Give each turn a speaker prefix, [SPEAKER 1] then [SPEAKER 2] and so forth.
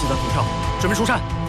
[SPEAKER 1] 记得挺跳，准备出战。